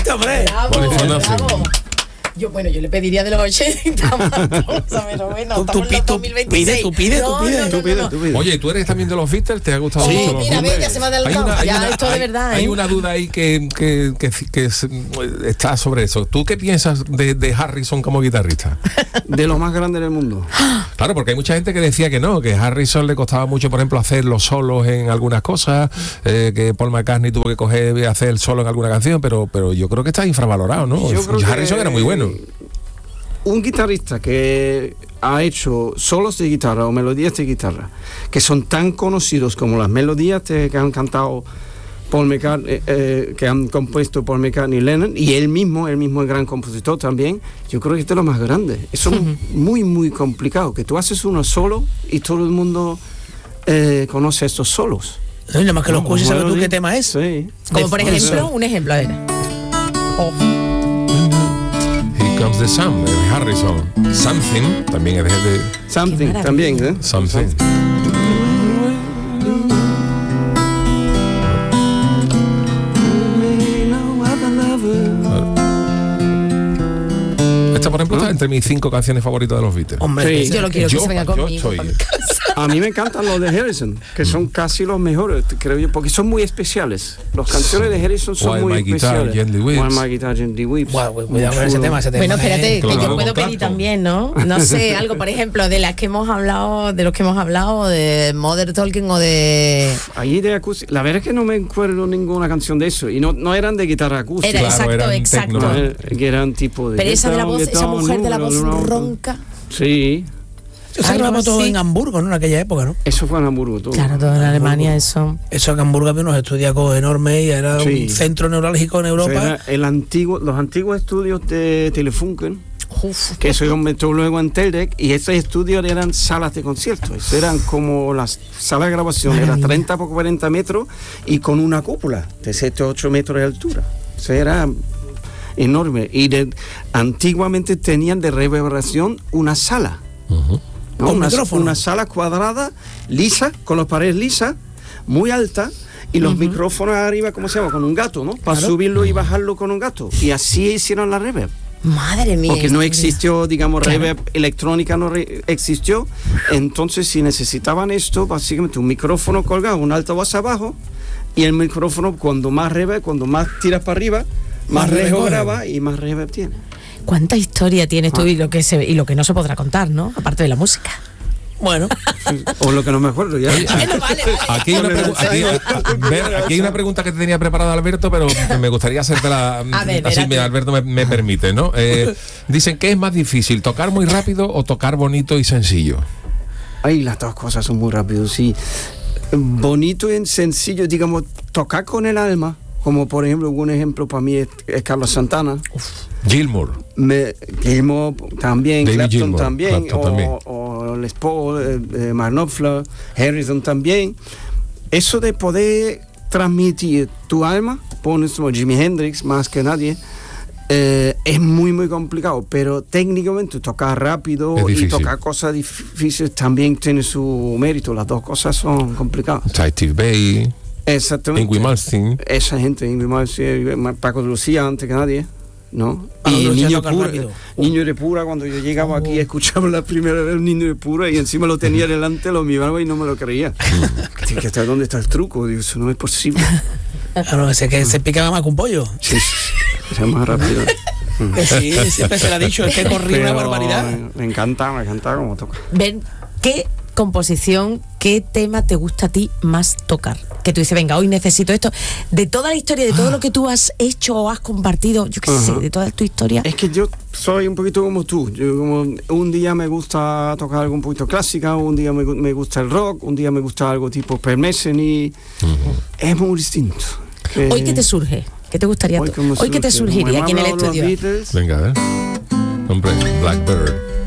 Polifónicamente, hombre. Bravo. Yo le pediría de los 80 más. Pero bueno, estamos en los 2026. Tú pide. Oye, ¿tú eres también de los Beatles? ¿Te ha gustado Sí, mucho los mira, Beatles? ve, ya se me ha adelantado. Esto de verdad, Hay una duda ahí que está sobre eso. ¿Tú qué piensas de Harrison como guitarrista? De lo más grande del mundo. Claro, porque hay mucha gente que decía que no, que a Harrison le costaba mucho, por ejemplo, hacer los solos en algunas cosas, que Paul McCartney tuvo que coger y hacer el solo en alguna canción, pero yo creo que está infravalorado, ¿no? Harrison era muy bueno. Un guitarrista que ha hecho solos de guitarra o melodías de guitarra que son tan conocidos como las melodías que han cantado Paul McCartney, que han compuesto Paul McCartney y Lennon, y él mismo es gran compositor también. Yo creo que esto es lo más grande. Eso es muy, muy complicado, que tú haces uno solo y todo el mundo conoce estos solos. No, y nada más que lo escuches, ¿sabes tú qué tema es? Sí. Como por ejemplo, un ejemplo, a ver. Here Comes the Sun, de Harrison. Something, también es de Something, también, ¿eh? Something. Esta, por ejemplo, está entre mis 5 canciones favoritas de los Beatles. Hombre, Sí. Yo lo quiero que se venga conmigo. A mí me encantan los de Harrison, que son casi los mejores, creo yo, porque son muy especiales. Las canciones de Harrison son While muy My Guitar, especiales. Gently Weeps. While My Guitar, Gently Weeps. Cuidado con ese tema. Bueno, espérate, Claro, que yo puedo Clapton. pedir también, ¿no? No sé, algo, por ejemplo, de los que hemos hablado, de Mother Talking o de... Ahí de acústica, la verdad es que no me acuerdo ninguna canción de eso, y no eran de guitarra acústica. Era Claro, eran exacto. techno. Que eran tipo de... Pero esa de la voz, esa mujer de la voz no. ronca. Sí, Eso se grabó todo así. en Hamburgo, ¿no? En aquella época, ¿no? eso fue en Hamburgo todo. Claro, todo en Alemania eso. Eso en Hamburgo había unos estudios enormes y era Sí. un centro neurálgico en O Europa. sea, era los antiguos estudios de Telefunken, Uf, que se convirtió luego en Teldec, y esos estudios eran salas de conciertos. Eso eran como las salas de grabación, era 30 por 40 metros y con una cúpula de 7 o 8 metros de altura. Eso era enorme. Y antiguamente tenían de reverberación una sala. ¿no? Con micrófono. Una sala cuadrada, lisa, con las paredes lisas, muy alta, y los micrófonos arriba, ¿cómo se llama? Con un gato, ¿no? Para subirlo y bajarlo con un gato. Y así hicieron la reverb. madre mía. Porque no existió, digamos, Claro. reverb electrónica, no existió. Entonces, si necesitaban esto, básicamente un micrófono colgado, un altavoz abajo, y el micrófono, cuando más reverb, cuando más tiras para arriba, más lejos reverb. graba y más reverb tiene. ¿Cuánta historia tienes tú y lo que no se podrá contar, ¿no? Aparte de la música. Bueno, O lo que no me acuerdo ya. Vale. Aquí hay, aquí hay una pregunta que te tenía preparada, Alberto, pero me gustaría hacértela ver, así, espérate. Alberto me permite, ¿no? Dicen que es más difícil, tocar muy rápido o tocar bonito y sencillo. Ay, las dos cosas son muy rápidas, sí. Bonito y sencillo, digamos, tocar con el alma, como por ejemplo, un ejemplo para mí es Carlos Santana. Gilmour. Gilmour también, David Clapton Gilmour, también, Clapton también. o Les Paul, Mark Knopfler, Harrison también. Eso de poder transmitir tu alma, pones como Jimi Hendrix más que nadie, es muy muy complicado, pero técnicamente tocar rápido Es y difícil. tocar cosas difíciles también tiene su mérito. Las dos cosas son complicadas. Steve Vai, Exactamente. Yngwie Malmsteen. Esa gente, Yngwie Malmsteen, Paco de Lucía antes que nadie, ¿no? Ah, Y Lucía Niño toca Pura, rápido. Niño de Pura, cuando yo llegaba aquí escuchaba la primera vez Niño de Pura y encima lo tenía delante, lo miraba y no me lo creía. Digo, ¿dónde está el truco? Digo, eso no es posible. claro, ese que se picaba más que un pollo. Sí, era más rápido. Que sí, siempre se le ha dicho, es que corría una barbaridad. Me encanta como toca. Ven, ¿qué composición, qué tema te gusta a ti más tocar? Que tú dices, venga, hoy necesito esto. De toda la historia, de todo lo que tú has hecho o has compartido, yo qué sé, de toda tu historia. Es que yo soy un poquito como tú. Yo como un día me gusta tocar algo un poquito clásica, un día me gusta el rock, un día me gusta algo tipo Per Messeny. Es muy distinto. ¿Hoy qué te surge? ¿Qué te gustaría? Hoy, Hoy qué te surgiría aquí en el estudio? Venga, a ver. Hombre, Blackbird.